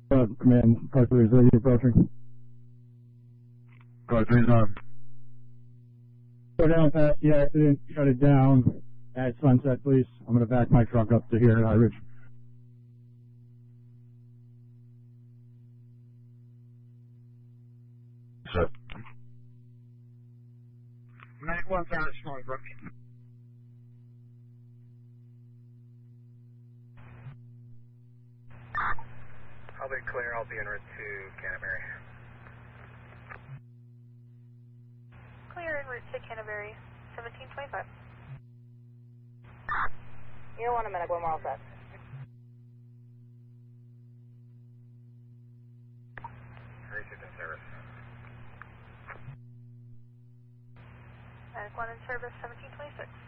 Command, Parker, is you approaching? Go ahead, on. Go down past the accident, shut it down at Sunset, please. I'm going to back my truck up to here at High Ridge. Sir. 91 down at Stony Brook. I'll be clear, I'll be en route to Canterbury. Clear en route to Canterbury, 1725. You 1 minute, we're all set. Received in service. Medic 1 in service, 1726.